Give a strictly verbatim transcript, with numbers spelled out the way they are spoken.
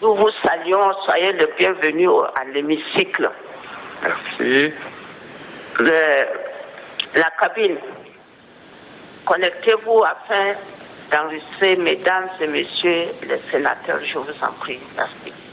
Nous vous saluons, soyez le bienvenu à l'hémicycle. Merci. Le, la cabine, connectez-vous afin d'enregistrer, mesdames et messieurs les sénateurs, je vous en prie. Merci.